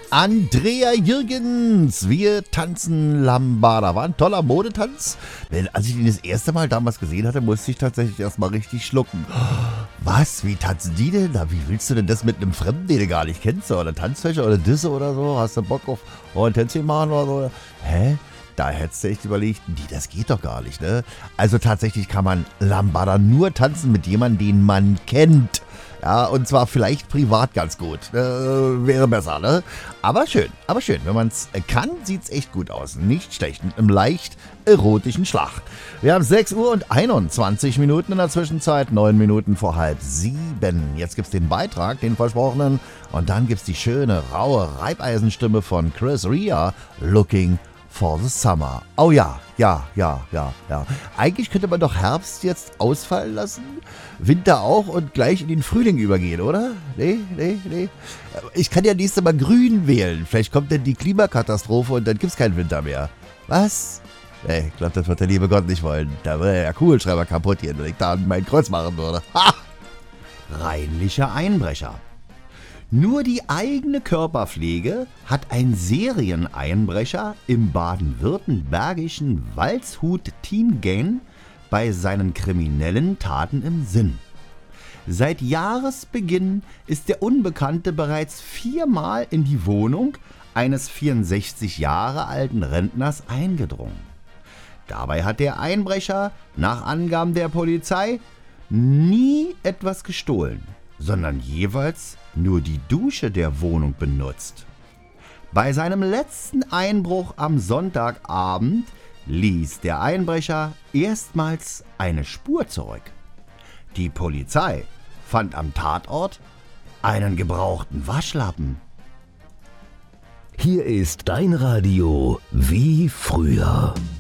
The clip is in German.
Andrea Jürgens, wir tanzen Lambada. War ein toller Modetanz. Als ich ihn das erste Mal damals gesehen hatte, musste ich tatsächlich erstmal richtig schlucken. Was? Wie tanzen die denn? Na, wie willst du denn das mit einem Fremden, den du gar nicht kennst? Oder Tanzfläche oder Disse oder so? Hast du Bock auf ein Tänzchen machen oder so? Hä? Da hättest du echt überlegt, nee, das geht doch gar nicht, ne? Also tatsächlich kann man Lambada nur tanzen mit jemandem, den man kennt. Ja, und zwar vielleicht privat ganz gut. Wäre besser, ne? Aber schön. Wenn man es kann, sieht es echt gut aus. Nicht schlecht. Mit einem leicht erotischen Schlag. Wir haben 6 Uhr und 21 Minuten in der Zwischenzeit. 9 Minuten vor 6:30. Jetzt gibt's den Beitrag, den versprochenen. Und dann gibt's die schöne, raue Reibeisenstimme von Chris Rea. Looking for the Summer. Oh ja. Eigentlich könnte man doch Herbst jetzt ausfallen lassen, Winter auch und gleich in den Frühling übergehen, oder? Nee. Ich kann ja nächstes Mal grün wählen. Vielleicht kommt dann die Klimakatastrophe und dann gibt's keinen Winter mehr. Was? Nee, ich glaube, das wird der liebe Gott nicht wollen. Da würde der Kugelschreiber kaputt gehen, wenn ich da mein Kreuz machen würde. Ha! Reinlicher Einbrecher. Nur die eigene Körperpflege hat ein Serieneinbrecher im baden-württembergischen Waldshut-Tiengen bei seinen kriminellen Taten im Sinn. Seit Jahresbeginn ist der Unbekannte bereits 4-mal in die Wohnung eines 64 Jahre alten Rentners eingedrungen. Dabei hat der Einbrecher nach Angaben der Polizei nie etwas gestohlen, sondern jeweils nur die Dusche der Wohnung benutzt. Bei seinem letzten Einbruch am Sonntagabend ließ der Einbrecher erstmals eine Spur zurück. Die Polizei fand am Tatort einen gebrauchten Waschlappen. Hier ist dein Radio wie früher.